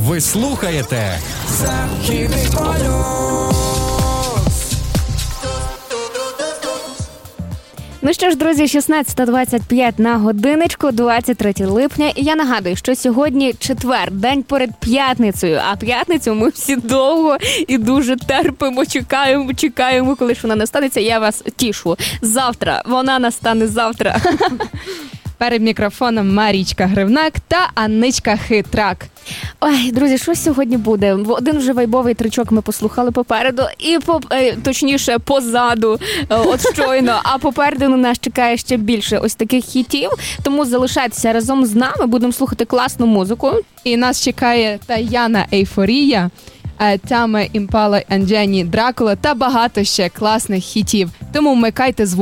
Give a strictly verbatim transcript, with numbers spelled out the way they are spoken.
Ви слухаєте Західний полюс. Ну що ж, друзі, шістнадцята двадцять п'ять на годиночку, двадцять третє липня. І я нагадую, що сьогодні четвер, день перед п'ятницею. А п'ятницю ми всі довго і дуже терпимо, чекаємо, чекаємо, коли ж вона настанеться. Я вас тішу. Завтра, вона настане завтра. Перед мікрофоном Марічка Гривнак та Анничка Хитрак. Ой, друзі, що сьогодні буде? Один вже вайбовий тричок ми послухали попереду, і по, е, точніше позаду, е, от щойно, а попереду на нас чекає ще більше ось таких хітів, тому залишайтеся разом з нами, будемо слухати класну музику. І нас чекає Таяна Ейфорія, Таме Імпала, Анджені Дракула та багато ще класних хітів. Тому вмикайте звук.